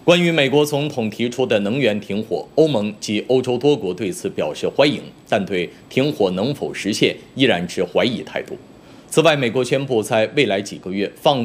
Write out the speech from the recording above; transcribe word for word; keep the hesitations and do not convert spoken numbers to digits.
关于美国总统提出的能源停火，欧盟及欧洲多国对此表示欢迎，但对停火能否实现依然持怀疑态度。此外，美国宣布在未来几个月放